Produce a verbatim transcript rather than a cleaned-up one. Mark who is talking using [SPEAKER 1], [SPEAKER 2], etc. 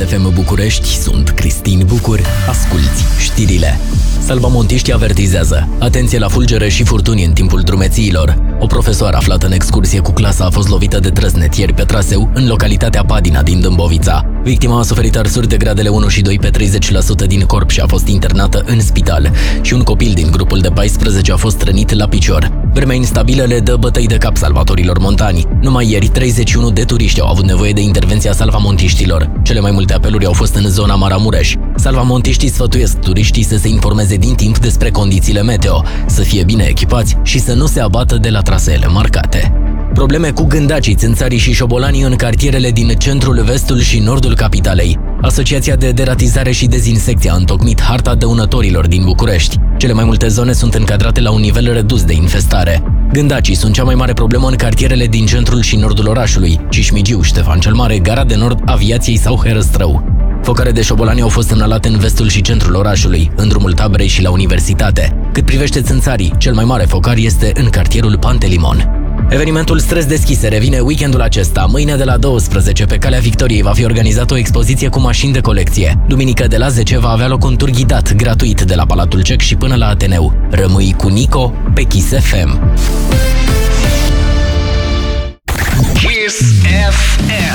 [SPEAKER 1] F M București, sunt Cristin Bucur, asculți știrile. Salvamontiștii avertizează. Atenție la fulgere și furtuni în timpul drumețiilor. O profesoară aflată în excursie cu clasa a fost lovită de trăsnet ieri pe traseu în localitatea Padina din Dâmbovița. Victima a suferit arsuri de gradele unu și doi pe treizeci la sută din corp și a fost internată în spital. Și un copil din grupul de paisprezece a fost rănit la picior. Vremea instabilă le dă bătăi de cap salvatorilor montani. Numai ieri, treizeci și unu de turiști au avut nevoie de intervenția salvamontiștilor. Cele mai multe apeluri au fost în zona Maramureș. Salvamontiștii sfătuiesc turiștii să se informeze din timp despre condițiile meteo, să fie bine echipați și să nu se abată de la traseele marcate. Probleme cu gândacii, țânțarii și șobolanii în cartierele din centrul, vestul și nordul capitalei. Asociația de deratizare și dezinsecție a întocmit harta dăunătorilor din București. Cele mai multe zone sunt încadrate la un nivel redus de infestare. Gândacii sunt cea mai mare problemă în cartierele din centrul și nordul orașului: Cismigiu, Ștefan cel Mare, Gara de Nord, Aviației sau Herăstrău. Focare de șobolani au fost semnalate în vestul și centrul orașului, în drumul Taberei și la Universitate. Cât privește țânțarii, cel mai mare focar este în cartierul Pantelimon. Evenimentul Stres Deschise revine weekendul acesta. Mâine de la douăsprezece pe Calea Victoriei va fi organizată o expoziție cu mașini de colecție. Duminică de la zece va avea loc un tur ghidat gratuit de la Palatul Cec și până la Ateneu. Rămâi cu Nico pe Kiss F M.
[SPEAKER 2] Kiss F M.